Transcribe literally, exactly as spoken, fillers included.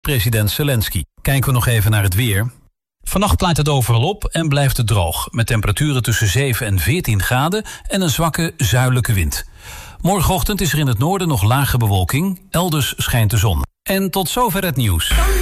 president Zelensky. Kijken we nog even naar het weer. Vannacht klaart het overal op en blijft het droog, met temperaturen tussen zeven en veertien graden en een zwakke zuidelijke wind. Morgenochtend is er in het noorden nog lage bewolking, elders schijnt de zon. En tot zover het nieuws.